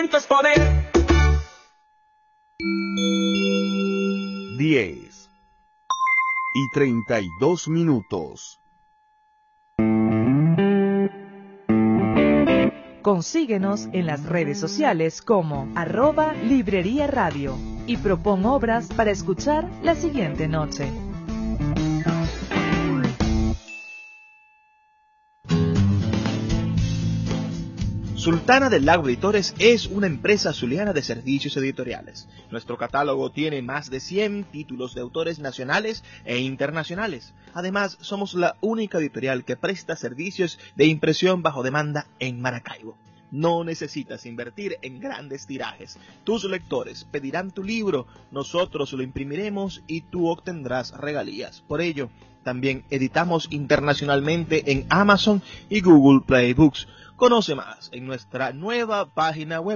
10:32. Consíguenos en las redes sociales como @Librería Radio y propon obras para escuchar la siguiente noche. Sultana del Lago Editores es una empresa zuliana de servicios editoriales. Nuestro catálogo tiene más de 100 títulos de autores nacionales e internacionales. Además, somos la única editorial que presta servicios de impresión bajo demanda en Maracaibo. No necesitas invertir en grandes tirajes. Tus lectores pedirán tu libro, nosotros lo imprimiremos y tú obtendrás regalías. Por ello, también editamos internacionalmente en Amazon y Google Play Books. Conoce más en nuestra nueva página web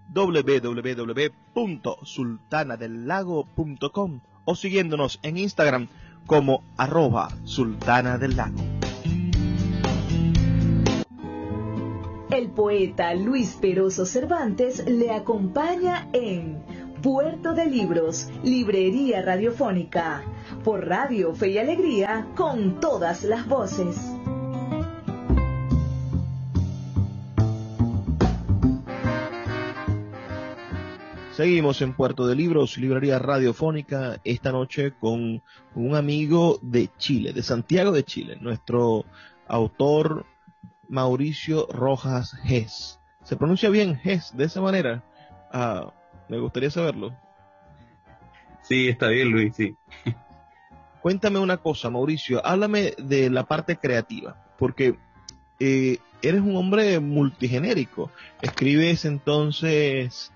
www.sultanadelago.com o siguiéndonos en Instagram como @sultanadelago. El poeta Luis Peroso Cervantes le acompaña en Puerto de Libros, Librería Radiofónica, por Radio Fe y Alegría, con todas las voces. Seguimos en Puerto de Libros, Librería Radiofónica, esta noche con un amigo de Chile, de Santiago de Chile, nuestro autor Mauricio Rojas Ges. ¿Se pronuncia bien Ges de esa manera? Me gustaría saberlo. Sí, está bien, Luis, sí. Cuéntame una cosa, Mauricio, háblame de la parte creativa, porque eres un hombre multigenérico. Escribes entonces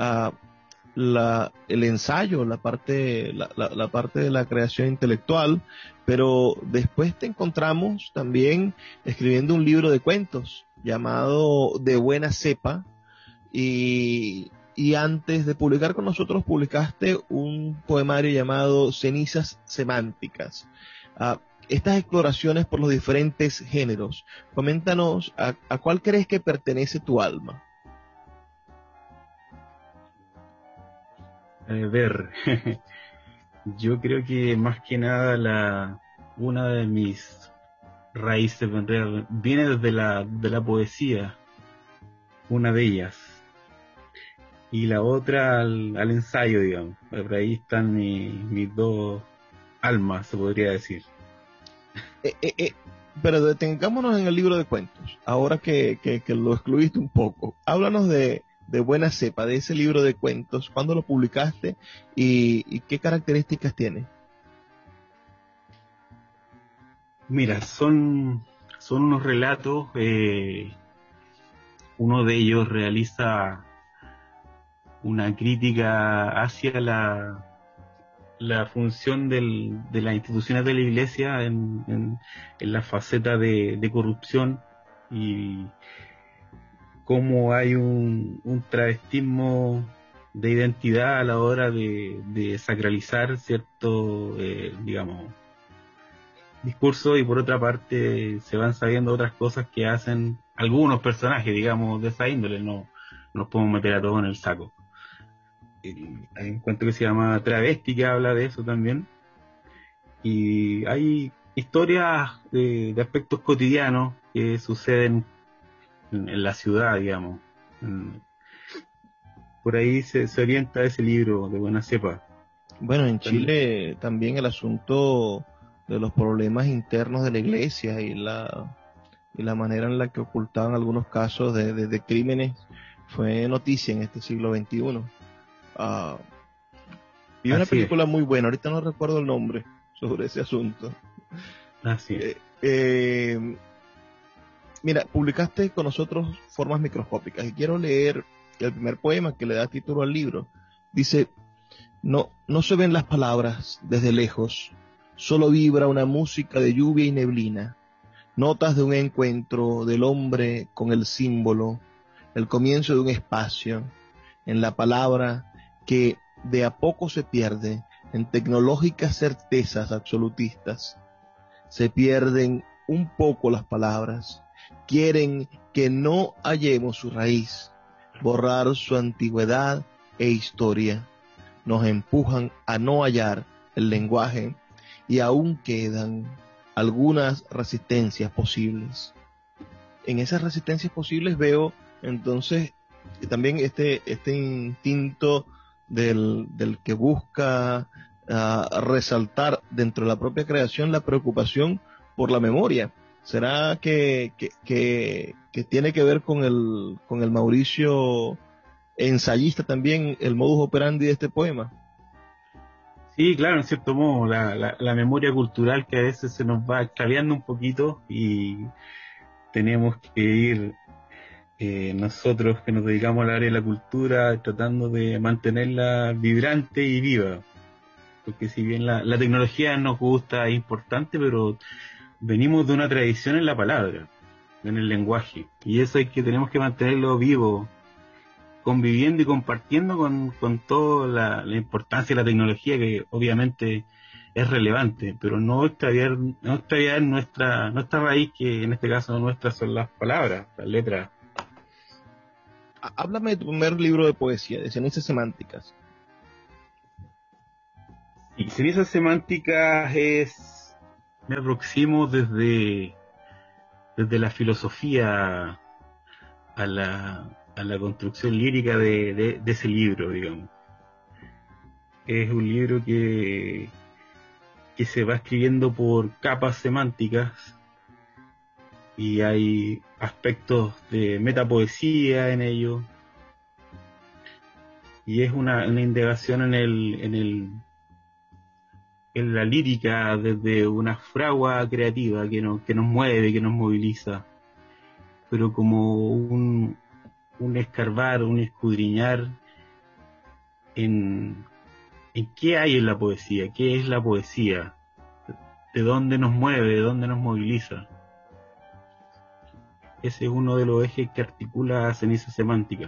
el ensayo, la parte de la creación intelectual, pero después te encontramos también escribiendo un libro de cuentos llamado De Buena Cepa, y antes de publicar con nosotros publicaste un poemario llamado Cenizas Semánticas. Estas exploraciones por los diferentes géneros, coméntanos a cuál crees que pertenece tu alma. A ver, yo creo que más que nada una de mis raíces viene desde la poesía, una de ellas, y la otra al ensayo, digamos. Por ahí están mis dos almas, se podría decir. Pero detengámonos en el libro de cuentos, ahora que lo excluiste un poco. Háblanos de Buena Cepa, de ese libro de cuentos. ¿Cuándo lo publicaste y qué características tiene? Mira, son unos relatos. Uno de ellos realiza una crítica hacia la función de las instituciones de la Iglesia en la faceta de corrupción, y cómo hay un travestismo de identidad a la hora de sacralizar cierto, digamos, discurso, y por otra parte se van sabiendo otras cosas que hacen algunos personajes, digamos, de esa índole. No nos podemos meter a todos en el saco. Hay un cuento que se llama Travesti que habla de eso también, y hay historias de aspectos cotidianos que suceden en la ciudad, digamos. Por ahí se orienta ese libro de Buena Cepa. Bueno, en Chile también el asunto de los problemas internos de la iglesia y la manera en la que ocultaban algunos casos de crímenes fue noticia en este siglo XXI. Y una película muy buena, ahorita no recuerdo el nombre, sobre ese asunto. Así es. Mira, publicaste con nosotros Formas Microscópicas, y quiero leer el primer poema que le da título al libro. Dice: no se ven las palabras desde lejos, solo vibra una música de lluvia y neblina, notas de un encuentro del hombre con el símbolo, el comienzo de un espacio, en la palabra que de a poco se pierde en tecnológicas certezas absolutistas. Se pierden un poco las palabras, quieren que no hallemos su raíz, borrar su antigüedad e historia. Nos empujan a no hallar el lenguaje y aún quedan algunas resistencias posibles. En esas resistencias posibles veo entonces también este instinto del que busca resaltar dentro de la propia creación la preocupación por la memoria. ¿Será que tiene que ver con el Mauricio ensayista también, el modus operandi de este poema? Sí, claro, en cierto modo, la memoria cultural que a veces se nos va extraviando un poquito y tenemos que ir nosotros que nos dedicamos al área de la cultura tratando de mantenerla vibrante y viva. Porque si bien la tecnología nos gusta, es importante, pero venimos de una tradición en la palabra, en el lenguaje, y eso tenemos que mantenerlo vivo, conviviendo y compartiendo con toda la importancia de la tecnología, que obviamente es relevante, pero no extraviar nuestra raíz, que en este caso nuestras son las palabras, las letras. Háblame de tu primer libro de poesía, de Cenizas Semánticas. Y Cenizas Semánticas me aproximo desde la filosofía a la construcción lírica de ese libro, digamos. Es un libro que se va escribiendo por capas semánticas y hay aspectos de metapoesía en ello, y es una indagación en la lírica desde una fragua creativa que nos mueve, que nos moviliza, pero como un escarbar, un escudriñar en qué hay en la poesía, qué es la poesía, de dónde nos mueve, de dónde nos moviliza. Ese es uno de los ejes que articula Ceniza Semántica.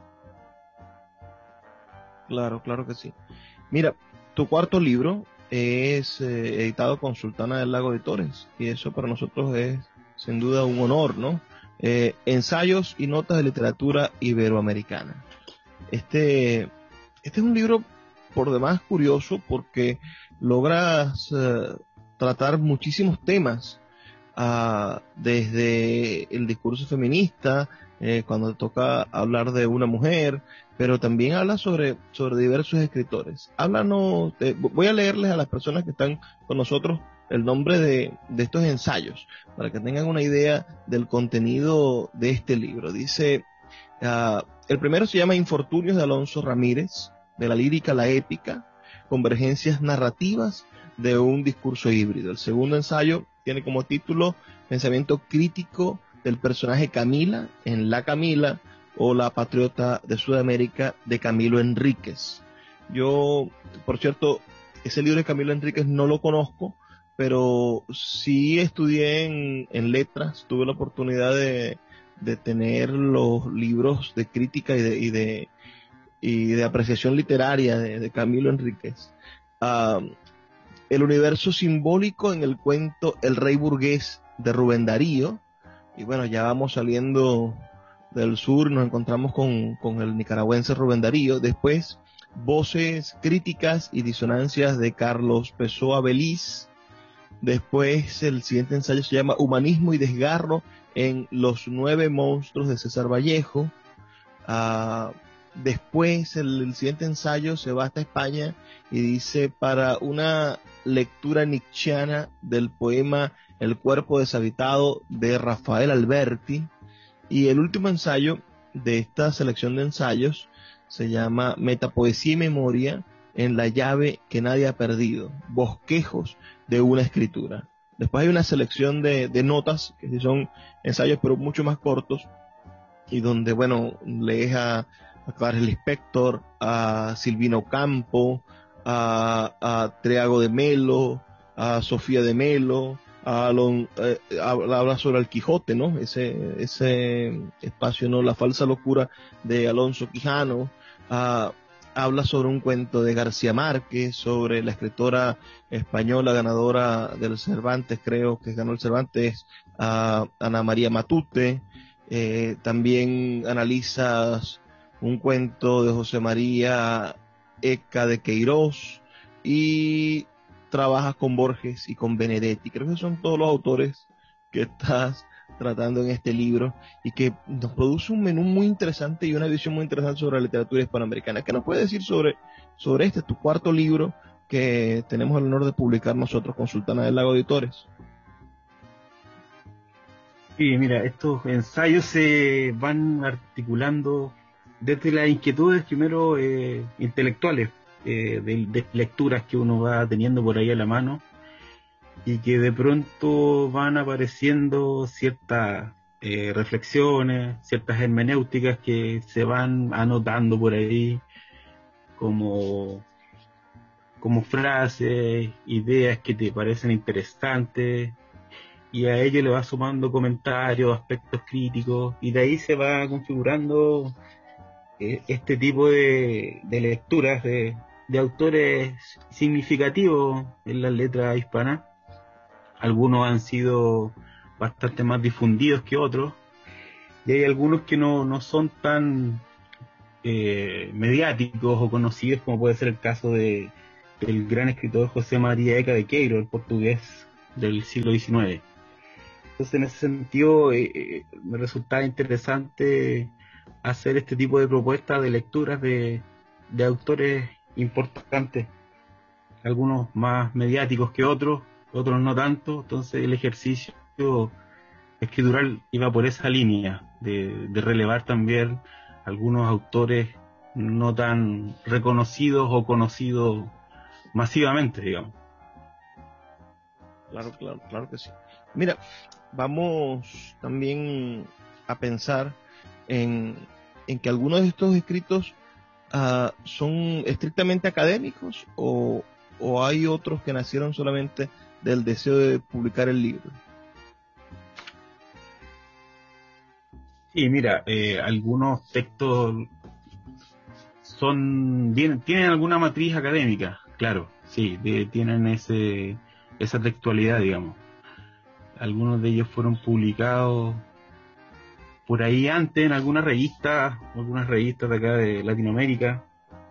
Claro que sí. Mira, tu cuarto libro es editado con Sultana del Lago Editores, y eso para nosotros es sin duda un honor, ¿no? Ensayos y notas de literatura iberoamericana. Este es un libro por demás curioso porque logras tratar muchísimos temas, desde el discurso feminista, cuando toca hablar de una mujer, pero también habla sobre diversos escritores. Háblanos, voy a leerles a las personas que están con nosotros el nombre de estos ensayos, para que tengan una idea del contenido de este libro. Dice, el primero se llama Infortunios de Alonso Ramírez, de la lírica a la épica, convergencias narrativas de un discurso híbrido. El segundo ensayo tiene como título Pensamiento crítico del personaje Camila en La Camila, o La patriota de Sudamérica, de Camilo Enríquez. Yo, por cierto, ese libro de Camilo Enríquez no lo conozco, pero sí estudié en letras, tuve la oportunidad de tener los libros de crítica y de apreciación literaria de Camilo Enríquez. El universo simbólico en el cuento El Rey Burgués, de Rubén Darío. Y bueno, ya vamos saliendo del sur, nos encontramos con el nicaragüense Rubén Darío. Después, Voces críticas y disonancias, de Carlos Pessoa Beliz. Después, el siguiente ensayo se llama Humanismo y desgarro en Los 9 monstruos, de César Vallejo. Después, el siguiente ensayo se va hasta España y dice, para una lectura nietzscheana del poema El cuerpo deshabitado, de Rafael Alberti. Y el último ensayo de esta selección de ensayos se llama Metapoesía y memoria en la llave que nadie ha perdido, bosquejos de una escritura. Después hay una selección de notas, que sí son ensayos pero mucho más cortos, y donde, bueno, lees a Clarice Lispector, a Silvino Campo, a Triago de Melo, a Sofía de Melo, habla sobre el Quijote, ¿no? Ese espacio, ¿no? La falsa locura de Alonso Quijano. Habla sobre un cuento de García Márquez, sobre la escritora española ganadora del Cervantes, creo que ganó el Cervantes, Ana María Matute. También analizas un cuento de José María Eca de Queiroz, y trabajas con Borges y con Benedetti. Creo que son todos los autores que estás tratando en este libro y que nos produce un menú muy interesante y una visión muy interesante sobre la literatura hispanoamericana. ¿Qué nos puedes decir sobre este, tu cuarto libro que tenemos el honor de publicar nosotros con Sultana del Lago Editores? Sí, mira, estos ensayos se van articulando desde las inquietudes primero intelectuales, de lecturas que uno va teniendo por ahí a la mano, y que de pronto van apareciendo ciertas reflexiones, ciertas hermenéuticas que se van anotando por ahí como frases, ideas que te parecen interesantes, y a ello le vas sumando comentarios, aspectos críticos, y de ahí se va configurando este tipo de lecturas de autores significativos en las letras hispanas. Algunos han sido bastante más difundidos que otros, y hay algunos que no son tan mediáticos o conocidos, como puede ser el caso del gran escritor José María Eca de Queiroz, el portugués del siglo XIX. Entonces, en ese sentido, me resultaba interesante hacer este tipo de propuestas de lecturas de autores importantes, algunos más mediáticos que otros no tanto. Entonces el ejercicio escritural iba por esa línea de relevar también algunos autores no tan reconocidos o conocidos masivamente, digamos. Claro que sí. Mira, vamos también a pensar en que algunos de estos escritos son estrictamente académicos, o hay otros que nacieron solamente del deseo de publicar el libro. Sí, mira, algunos textos tienen alguna matriz académica, claro, sí, tienen esa textualidad, digamos. Algunos de ellos fueron publicados por ahí antes en algunas revistas de acá de Latinoamérica,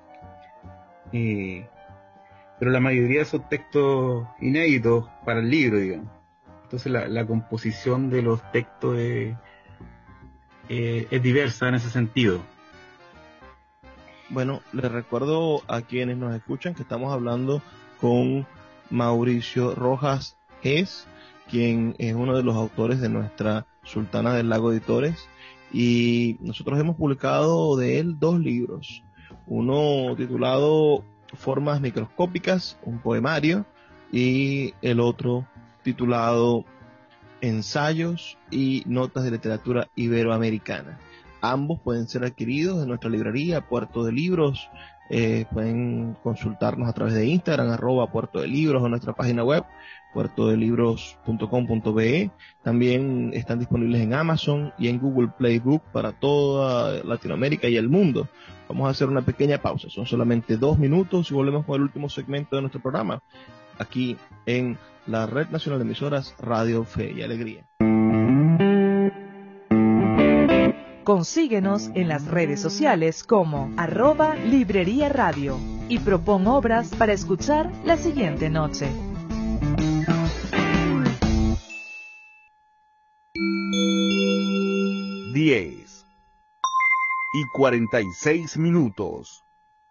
pero la mayoría son textos inéditos para el libro, digamos. Entonces la composición de los textos es diversa en ese sentido. Bueno, les recuerdo a quienes nos escuchan que estamos hablando con Mauricio Rojas Gess, quien es uno de los autores de nuestra Sultana del Lago Editores, y nosotros hemos publicado de él 2 libros, uno titulado Formas Microscópicas, un poemario, y el otro titulado Ensayos y Notas de Literatura Iberoamericana. Ambos pueden ser adquiridos en nuestra librería Puerto de Libros. Pueden consultarnos a través de Instagram, @Puerto de Libros, o nuestra página web puertodelibros.com.be. También están disponibles en Amazon y en Google Play Book para toda Latinoamérica y el mundo. Vamos a hacer una pequeña pausa, son solamente 2 minutos y volvemos con el último segmento de nuestro programa, aquí en la Red Nacional de Emisoras Radio Fe y Alegría. Consíguenos en las redes sociales como @Librería Radio y propon obras para escuchar la siguiente noche. Diez y 46 minutos.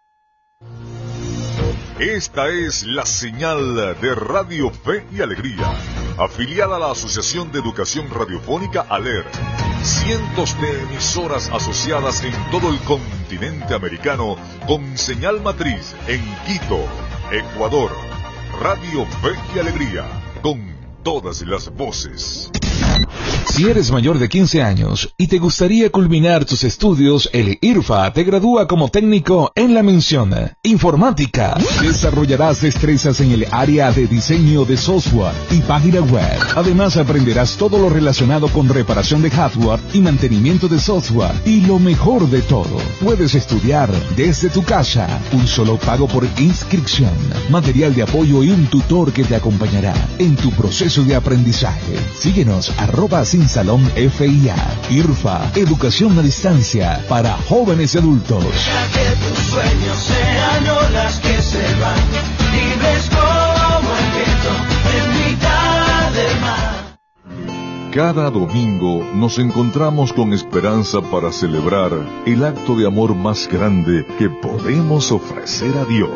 Esta es la señal de Radio Fe y Alegría, afiliada a la Asociación de Educación Radiofónica ALER. Cientos de emisoras asociadas en todo el continente americano con señal matriz en Quito, Ecuador. Radio Fe y Alegría, con todas las voces. Si eres mayor de 15 años y te gustaría culminar tus estudios, el IRFA te gradúa como técnico en la mención informática. Desarrollarás destrezas en el área de diseño de software y página web. Además, aprenderás todo lo relacionado con reparación de hardware y mantenimiento de software. Y lo mejor de todo, puedes estudiar desde tu casa. Un solo pago por inscripción, material de apoyo y un tutor que te acompañará en tu proceso de aprendizaje. Síguenos @ sin salón FIA. IRFA, educación a distancia para jóvenes y adultos. Deja que tus sueños sean olas que se van, libres como el viento en mitad del mar. Cada domingo nos encontramos con esperanza para celebrar el acto de amor más grande que podemos ofrecer a Dios.